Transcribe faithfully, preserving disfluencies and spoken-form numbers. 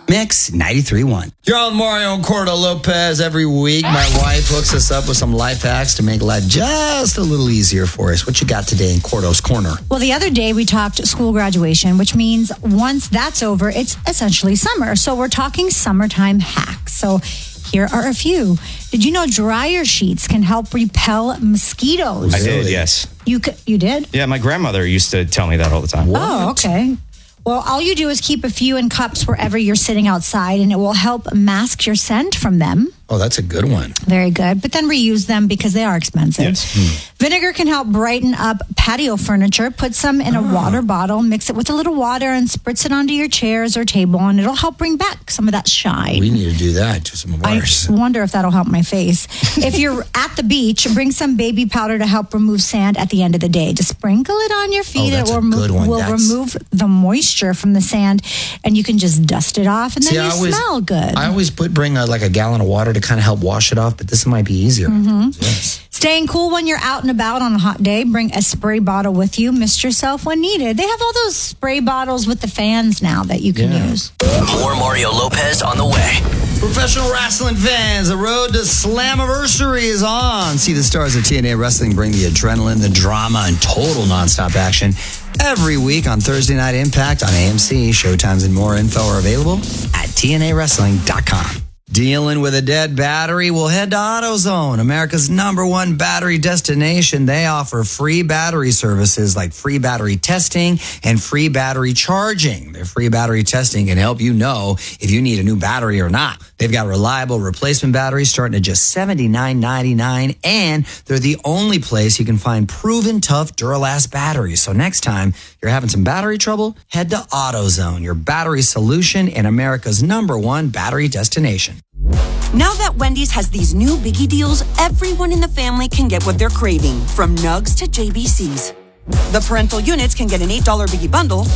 Mix ninety-three point one. You're on Mario and Cordo Lopez every week. My wife hooks us up with some life hacks to make life just a little easier for us. What you got today in Cordo's Corner? Well, the other day we talked school graduation, which means once that's over, it's essentially summer. So we're talking summertime hacks. So here are a few. Did you know dryer sheets can help repel mosquitoes? I did, yes. You c- you did? Yeah, my grandmother used to tell me that all the time. What? Oh, okay. Well, all you do is keep a few in cups wherever you're sitting outside, and it will help mask your scent from them. Oh, that's a good one. Very good. But then reuse them because they are expensive. Yes. Hmm. Vinegar can help brighten up patio furniture. Put some in a Oh. water bottle, mix it with a little water, and spritz it onto your chairs or table, and it'll help bring back some of that shine. We need to do that to some of I ours. wonder if that'll help my face. If you're at the beach, bring some baby powder to help remove sand at the end of the day. Just sprinkle it on your feet. Oh, that's it will, a good one. will That's- remove the moisture from the sand, and you can just dust it off, and then See, you I always- smell good. I always put bring a, like a gallon of water to kind of help wash it off, but this might be easier. Mm-hmm. Yes. Staying cool when you're out and about on a hot day. Bring a spray bottle with you. Mist yourself when needed. They have all those spray bottles with the fans now that you can Yeah. use. More Mario Lopez on the way. Professional wrestling fans, the road to Slammiversary is on. See the stars of T N A Wrestling bring the adrenaline, the drama, and total nonstop action every week on Thursday Night Impact on A M C. Showtimes and more info are available at T N A wrestling dot com. Dealing with a dead battery? Well, head to AutoZone, America's number one battery destination. They offer free battery services like free battery testing and free battery charging. Their free battery testing can help you know if you need a new battery or not. They've got reliable replacement batteries starting at just seventy-nine ninety-nine, and they're the only place you can find proven tough Duralast batteries. So next time you're having some battery trouble, head to AutoZone, your battery solution and America's number one battery destination. Now that Wendy's has these new biggie deals, everyone in the family can get what they're craving, from nugs to J B Cs. The parental units can get an eight dollar biggie bundle,